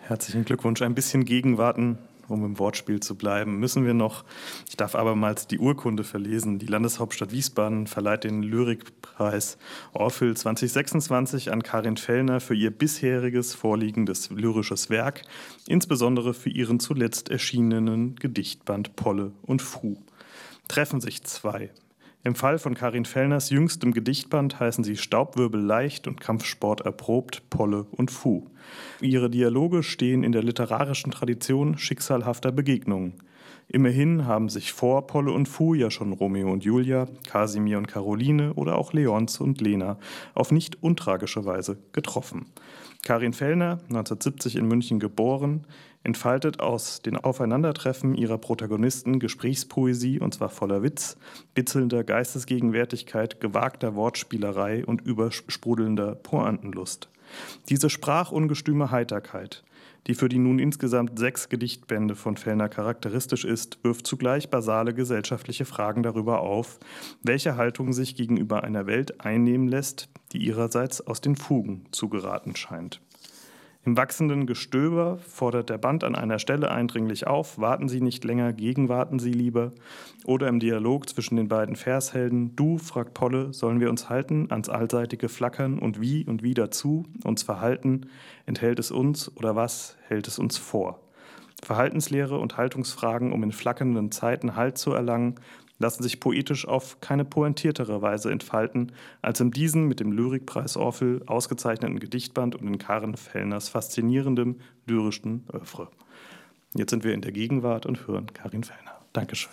Herzlichen Glückwunsch. Ein bisschen gegenwarten, um im Wortspiel zu bleiben, müssen wir noch. Ich darf abermals die Urkunde verlesen. Die Landeshauptstadt Wiesbaden verleiht den Lyrikpreis Orphel 2026 an Karin Fellner für ihr bisheriges vorliegendes lyrisches Werk, insbesondere für ihren zuletzt erschienenen Gedichtband Polle und Fu. Treffen sich zwei. Im Fall von Karin Fellners jüngstem Gedichtband heißen sie Staubwirbel leicht und Kampfsport erprobt, Polle und Fu. Ihre Dialoge stehen in der literarischen Tradition schicksalhafter Begegnungen. Immerhin haben sich vor Polle und Fu ja schon Romeo und Julia, Kasimir und Caroline oder auch Leonce und Lena auf nicht untragische Weise getroffen. Karin Fellner, 1970 in München geboren, entfaltet aus den Aufeinandertreffen ihrer Protagonisten Gesprächspoesie, und zwar voller Witz, bitzelnder Geistesgegenwärtigkeit, gewagter Wortspielerei und übersprudelnder Pointenlust. Diese sprachungestüme Heiterkeit, die für die nun insgesamt 6 Gedichtbände von Fellner charakteristisch ist, wirft zugleich basale gesellschaftliche Fragen darüber auf, welche Haltung sich gegenüber einer Welt einnehmen lässt, die ihrerseits aus den Fugen zu geraten scheint. Im wachsenden Gestöber fordert der Band an einer Stelle eindringlich auf: Warten Sie nicht länger, gegenwarten Sie lieber. Oder im Dialog zwischen den beiden Vershelden: Du, fragt Polle, sollen wir uns halten ans allseitige Flackern und wie dazu uns verhalten? Enthält es uns oder was hält es uns vor? Verhaltenslehre und Haltungsfragen, um in flackernden Zeiten Halt zu erlangen, lassen sich poetisch auf keine pointiertere Weise entfalten, als in diesem mit dem Lyrikpreis Orphel ausgezeichneten Gedichtband und in Karin Fellners faszinierendem lyrischen Œuvre. Jetzt sind wir in der Gegenwart und hören Karin Fellner. Dankeschön.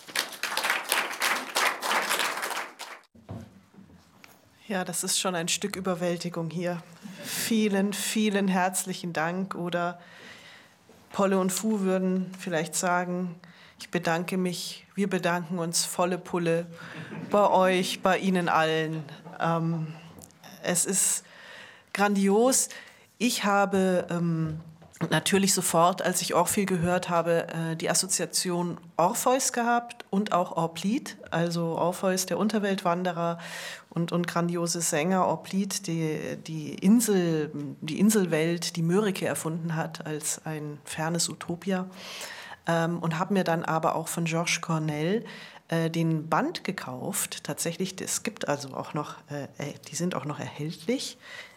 Ja, das ist schon ein Stück Überwältigung hier. Vielen, vielen herzlichen Dank. Oder Polle und Fu würden vielleicht sagen: Ich bedanke mich, wir bedanken uns volle Pulle bei euch, bei Ihnen allen. Es ist grandios. Ich habe natürlich sofort, als ich Orphel gehört habe, die Assoziation Orpheus gehabt und auch Orplid. Also Orpheus, der Unterweltwanderer und grandiose Sänger, Orplid, die Inselwelt, die Mörike erfunden hat als ein fernes Utopia. Und habe mir dann aber auch von Georges Cornell den Band gekauft. Tatsächlich, es gibt also auch noch, die sind auch noch erhältlich.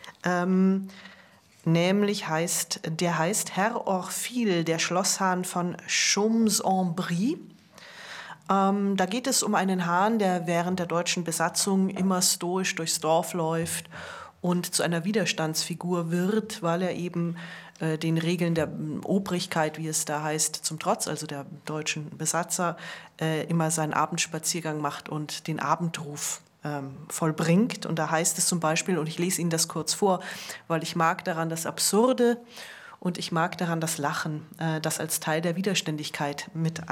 Nämlich heißt Herr Orphil, der Schlosshahn von Chaumes-en-Brie. Da geht es um einen Hahn, der während der deutschen Besatzung immer stoisch durchs Dorf läuft und zu einer Widerstandsfigur wird, weil er eben den Regeln der Obrigkeit, wie es da heißt, zum Trotz, also der deutschen Besatzer, immer seinen Abendspaziergang macht und den Abendruf vollbringt. Und da heißt es zum Beispiel, und ich lese Ihnen das kurz vor, weil ich mag daran das Absurde und ich mag daran das Lachen, das als Teil der Widerständigkeit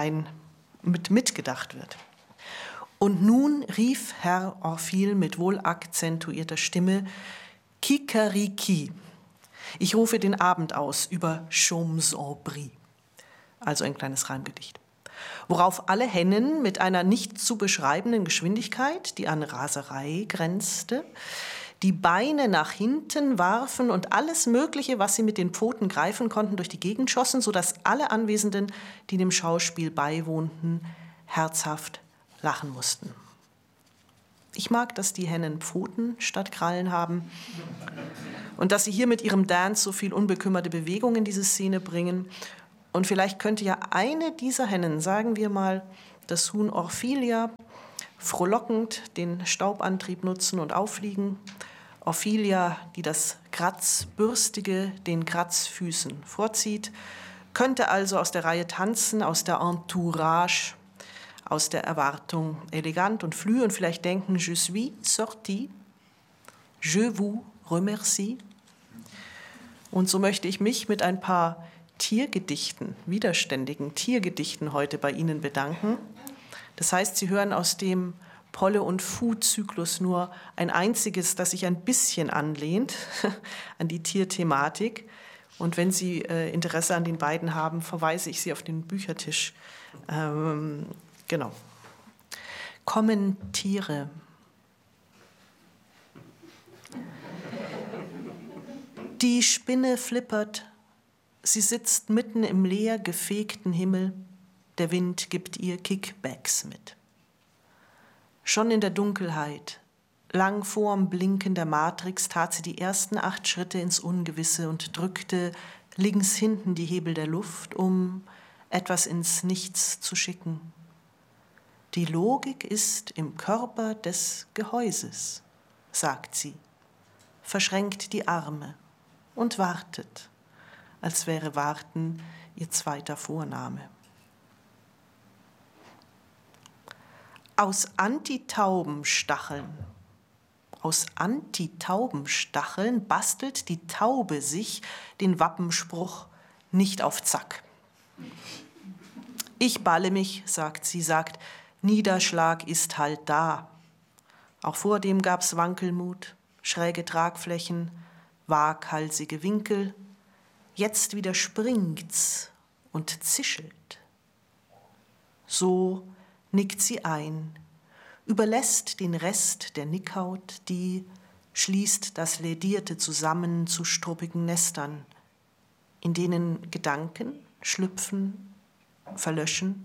mitgedacht wird. Und nun rief Herr Orphil mit wohl akzentuierter Stimme: Kikeriki. Ich rufe den Abend aus über Chaumes-en-Brie. Also ein kleines Reimgedicht. Worauf alle Hennen mit einer nicht zu beschreibenden Geschwindigkeit, die an Raserei grenzte, die Beine nach hinten warfen und alles Mögliche, was sie mit den Pfoten greifen konnten, durch die Gegend schossen, sodass alle Anwesenden, die dem Schauspiel beiwohnten, herzhaft lachen mussten. Ich mag, dass die Hennen Pfoten statt Krallen haben und dass sie hier mit ihrem Dance so viel unbekümmerte Bewegung in diese Szene bringen. Und vielleicht könnte ja eine dieser Hennen, sagen wir mal das Huhn Orphilia, frohlockend den Staubantrieb nutzen und auffliegen. Orphilia, die das Kratzbürstige den Kratzfüßen vorzieht, könnte also aus der Reihe tanzen, aus der Entourage, aus der Erwartung elegant und flü und vielleicht denken: Je suis sorti, je vous remercie. Und so möchte ich mich mit ein paar Tiergedichten, widerständigen Tiergedichten heute bei Ihnen bedanken. Das heißt, Sie hören aus dem Polle- und Fu-Zyklus nur ein einziges, das sich ein bisschen anlehnt an die Tierthematik. Und wenn Sie Interesse an den beiden haben, verweise ich Sie auf den Büchertisch. Genau. Kommentiere. Die Spinne flippert Sie sitzt mitten im leer gefegten Himmel, der Wind gibt ihr Kickbacks mit. Schon in der Dunkelheit, lang vorm Blinken der Matrix, tat sie die ersten 8 Schritte ins Ungewisse und drückte links hinten die Hebel der Luft, um etwas ins Nichts zu schicken. Die Logik ist im Körper des Gehäuses, sagt sie, verschränkt die Arme und wartet, als wäre Warten ihr zweiter Vorname. Aus Antitaubenstacheln bastelt die Taube sich den Wappenspruch nicht auf Zack. Ich balle mich, sagt sie, sagt, Niederschlag ist halt da. Auch vor dem gab's Wankelmut, schräge Tragflächen, waghalsige Winkel. Jetzt wieder springt's und zischelt. So nickt sie ein, überlässt den Rest der Nickhaut, die schließt das Lädierte zusammen zu struppigen Nestern, in denen Gedanken schlüpfen, verlöschen.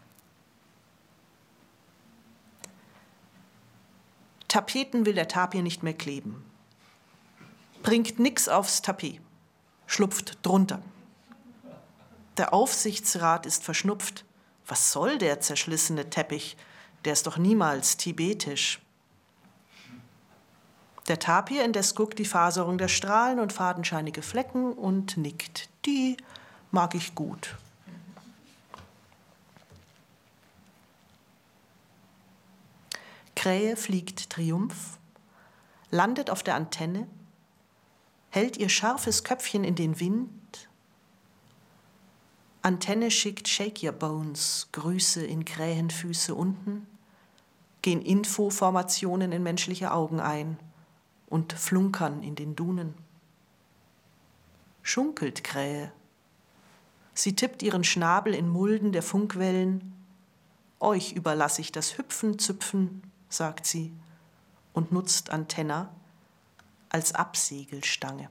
Tapeten will der Tapir nicht mehr kleben. Bringt nix aufs Tapet, schlupft drunter. Der Aufsichtsrat ist verschnupft. Was soll der zerschlissene Teppich? Der ist doch niemals tibetisch. Der Tapir indes guckt die Faserung der Strahlen und fadenscheinige Flecken und nickt. Die mag ich gut. Krähe fliegt Triumph, landet auf der Antenne, hält ihr scharfes Köpfchen in den Wind. Antenne schickt Shake Your Bones, Grüße in Krähenfüße unten, gehen Infoformationen in menschliche Augen ein und flunkern in den Dunen. Schunkelt Krähe. Sie tippt ihren Schnabel in Mulden der Funkwellen. Euch überlasse ich das Hüpfen, Züpfen, sagt sie und nutzt Antenna als Absegelstange.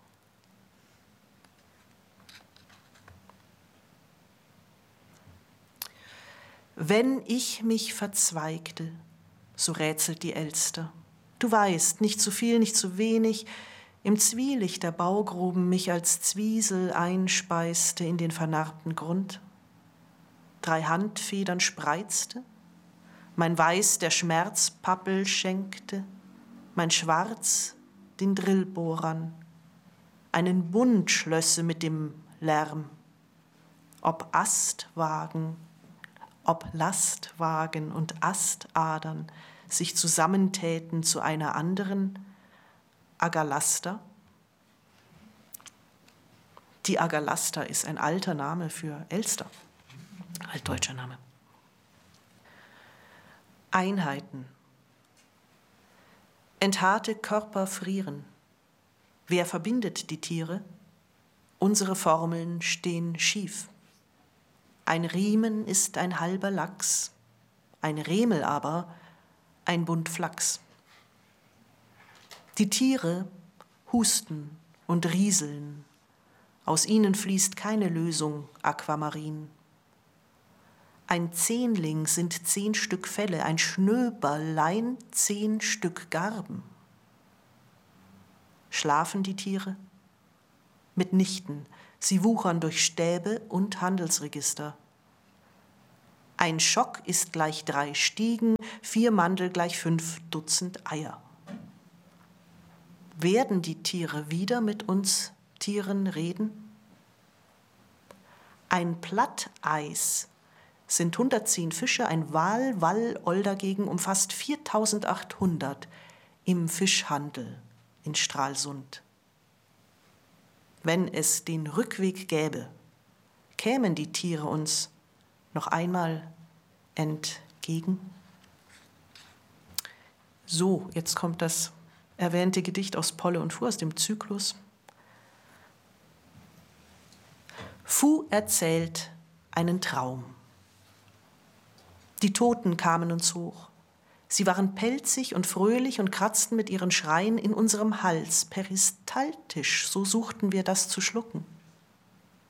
Wenn ich mich verzweigte, so rätselt die Elster. Du weißt, nicht zu viel, nicht zu wenig, im Zwielicht der Baugruben mich als Zwiesel einspeiste in den vernarbten Grund. 3 Handfedern spreizte, mein Weiß der Schmerzpappel schenkte, mein Schwarz den Drillbohrern, einen Bund schlösse mit dem Lärm. Ob Astwagen, ob Lastwagen und Astadern sich zusammentäten zu einer anderen Agalaster. Die Agalaster ist ein alter Name für Elster, altdeutscher Name. Einheiten. Enthaarte Körper frieren. Wer verbindet die Tiere? Unsere Formeln stehen schief. Ein Riemen ist ein halber Lachs, ein Remel aber ein Bund Flachs. Die Tiere husten und rieseln, aus ihnen fließt keine Lösung Aquamarin. Ein Zehnling sind 10 Stück Felle, ein Schnöberlein 10 Stück Garben. Schlafen die Tiere? Mitnichten, sie wuchern durch Stäbe und Handelsregister. Ein Schock ist gleich 3 Stiegen, 4 Mandel gleich 5 Dutzend Eier. Werden die Tiere wieder mit uns Tieren reden? Ein Platteis sind 110 Fische, ein Wal dagegen umfasst 4.800 im Fischhandel in Stralsund. Wenn es den Rückweg gäbe, kämen die Tiere uns noch einmal entgegen. So, jetzt kommt das erwähnte Gedicht aus Polle und Fu aus dem Zyklus. Fu erzählt einen Traum. Die Toten kamen uns hoch. Sie waren pelzig und fröhlich und kratzten mit ihren Schreien in unserem Hals, peristaltisch, so suchten wir das zu schlucken.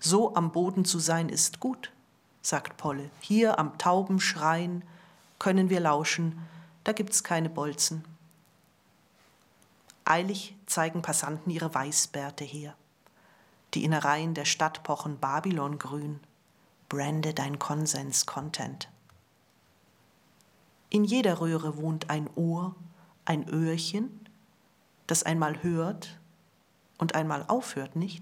So am Boden zu sein ist gut, sagt Polle. Hier am Taubenschrein können wir lauschen, da gibt's keine Bolzen. Eilig zeigen Passanten ihre Weißbärte her. Die Innereien der Stadt pochen Babylongrün. Brande dein Konsens Content. In jeder Röhre wohnt ein Ohr, ein Öhrchen, das einmal hört und einmal aufhört, nicht?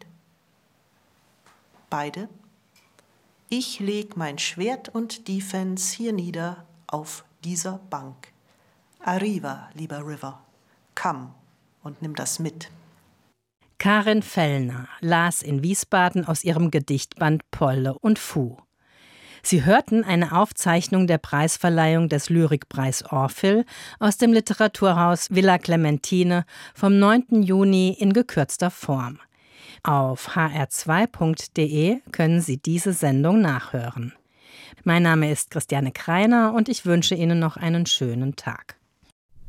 Beide. Ich leg mein Schwert und Defense hier nieder auf dieser Bank. Arriva, lieber River, komm und nimm das mit. Karin Fellner las in Wiesbaden aus ihrem Gedichtband Polle und Fu. Sie hörten eine Aufzeichnung der Preisverleihung des Lyrikpreis Orphel aus dem Literaturhaus Villa Clementine vom 9. Juni in gekürzter Form. Auf hr2.de können Sie diese Sendung nachhören. Mein Name ist Christiane Kreiner und ich wünsche Ihnen noch einen schönen Tag.